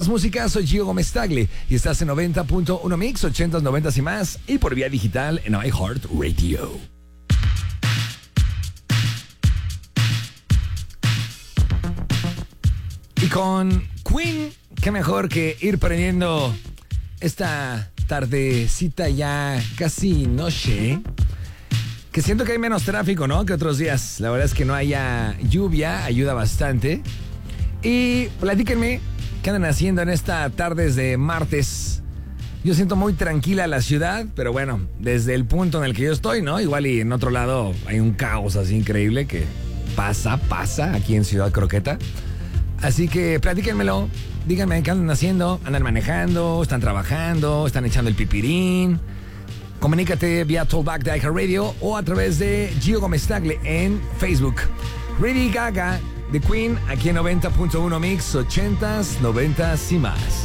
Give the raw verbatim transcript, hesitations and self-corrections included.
más música, soy Gio Gómez Tagle y estás en noventa punto uno Mix, ochentas, noventas y más, y por vía digital en iHeartRadio. Y con Queen, qué mejor que ir prendiendo esta tardecita ya casi noche, que siento que hay menos tráfico, ¿no?, que otros días. La verdad es que no haya lluvia, ayuda bastante. Y platíquenme qué andan haciendo en esta tarde de martes. Yo siento muy tranquila la ciudad, pero bueno, desde el punto en el que yo estoy, ¿no? Igual y en otro lado hay un caos así increíble que pasa, pasa aquí en Ciudad Croqueta. Así que platíquenmelo, díganme qué andan haciendo, andan manejando, están trabajando, están echando el pipirín. Comunícate vía Tollback de iHeartRadio o a través de Gio Gómez Tagle en Facebook. Lady Gaga de Queen, aquí en noventa punto uno Mix, ochentas, noventas y más.